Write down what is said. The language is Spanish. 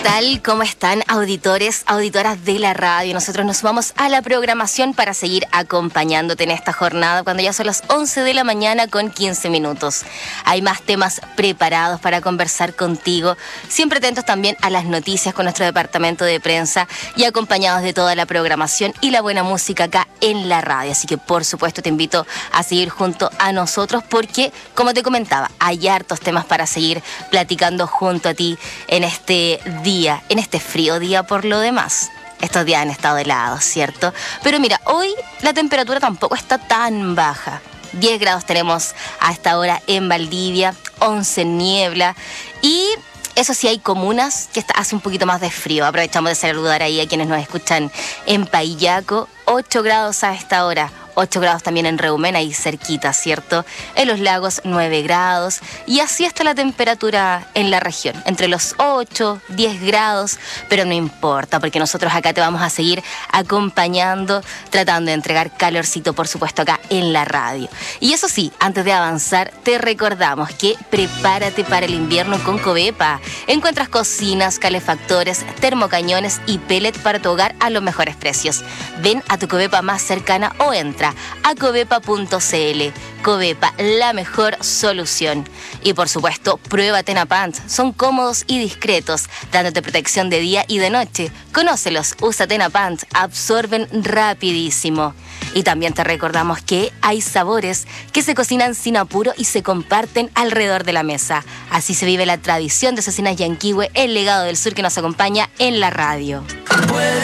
tal? ¿Cómo están, auditores, auditoras de la radio? Nosotros nos vamos a la programación para seguir acompañándote en esta jornada cuando ya son las 11 de la mañana con 15 minutos. Hay más temas preparados para conversar contigo, siempre atentos también a las noticias con nuestro departamento de prensa y acompañados de toda la programación y la buena música acá en la radio. Así que, por supuesto, te invito a seguir junto a nosotros porque, como te comentaba, hay hartos temas para seguir platicando junto a ti en este día, en este frío día por lo demás. Estos días han estado helados, ¿cierto? Pero mira, hoy la temperatura tampoco está tan baja. 10 grados tenemos a esta hora en Valdivia, 11 en Niebla y eso sí, hay comunas que hace un poquito más de frío. Aprovechamos de saludar ahí a quienes nos escuchan en Paillaco, 8 grados a esta hora. 8 grados también en Reumen, ahí cerquita, ¿cierto? En Los Lagos, 9 grados. Y así está la temperatura en la región, entre los 8, 10 grados. Pero no importa, porque nosotros acá te vamos a seguir acompañando, tratando de entregar calorcito, por supuesto, acá en la radio. Y eso sí, antes de avanzar, te recordamos que prepárate para el invierno con Covepa. Encuentras cocinas, calefactores, termocañones y pellet para tu hogar a los mejores precios. Ven a tu Covepa más cercana o entra a covepa.cl. Covepa, la mejor solución. Y por supuesto, prueba Tenapant. Son cómodos y discretos, dándote protección de día y de noche. Conócelos, usa Tenapant, absorben rapidísimo. Y también te recordamos que hay sabores que se cocinan sin apuro y se comparten alrededor de la mesa. Así se vive la tradición de Cecinas Yanquihue, el legado del sur que nos acompaña en la radio.